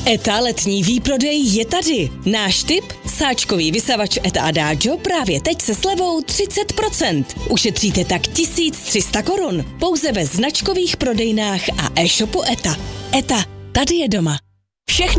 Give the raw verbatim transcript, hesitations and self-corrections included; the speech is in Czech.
ETA letní výprodej je tady. Náš tip? Sáčkový vysavač ETA Adagio právě teď se slevou třicet procent. Ušetříte tak tisíc tři sta korun. Pouze ve značkových prodejnách a e-shopu ETA. ETA, tady je doma. Všechno